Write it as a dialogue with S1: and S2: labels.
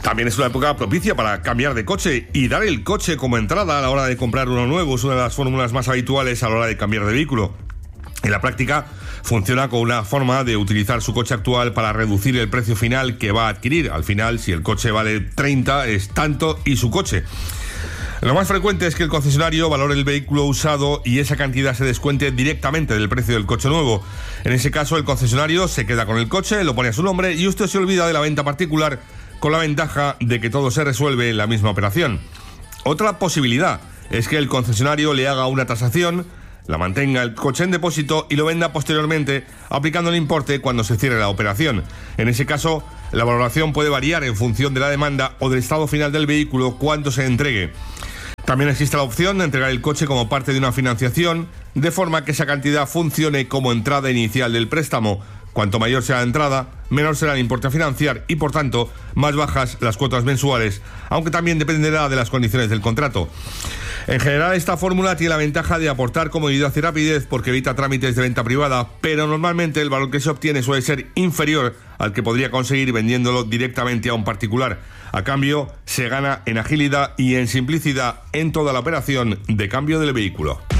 S1: También es una época propicia para cambiar de coche y dar el coche como entrada a la hora de comprar uno nuevo. Es una de las fórmulas más habituales a la hora de cambiar de vehículo. En la práctica funciona como una forma de utilizar su coche actual para reducir el precio final que va a adquirir. Al final, si el coche vale 30, es tanto y su coche. Lo más frecuente es que el concesionario valore el vehículo usado y esa cantidad se descuente directamente del precio del coche nuevo. En ese caso, el concesionario se queda con el coche, lo pone a su nombre y usted se olvida de la venta particular, con la ventaja de que todo se resuelve en la misma operación. Otra posibilidad es que el concesionario le haga una tasación, la mantenga el coche en depósito y lo venda posteriormente, aplicando el importe cuando se cierre la operación. En ese caso, la valoración puede variar en función de la demanda o del estado final del vehículo cuando se entregue. También existe la opción de entregar el coche como parte de una financiación, de forma que esa cantidad funcione como entrada inicial del préstamo. Cuanto mayor sea la entrada, menor será el importe a financiar y, por tanto, más bajas las cuotas mensuales, aunque también dependerá de las condiciones del contrato. En general, esta fórmula tiene la ventaja de aportar comodidad y rapidez porque evita trámites de venta privada, pero normalmente el valor que se obtiene suele ser inferior al que podría conseguir vendiéndolo directamente a un particular. A cambio, se gana en agilidad y en simplicidad en toda la operación de cambio del vehículo.